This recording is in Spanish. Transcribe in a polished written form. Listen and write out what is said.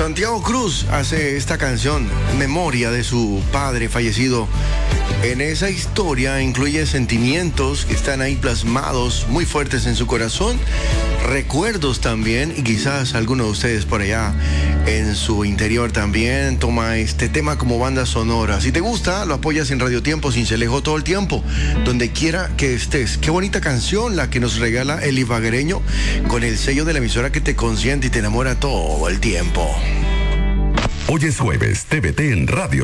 Santiago Cruz hace esta canción en memoria de su padre fallecido. En esa historia incluye sentimientos que están ahí plasmados muy fuertes en su corazón, recuerdos también, y quizás alguno de ustedes por allá en su interior también toma este tema como banda sonora. Si te gusta, lo apoyas en Radio Tiempo Sincelejo todo el tiempo, donde quiera que estés. Qué bonita canción la que nos regala el ibaguereño, con el sello de la emisora que te consiente y te enamora todo el tiempo. Hoy es jueves, TVT en Radio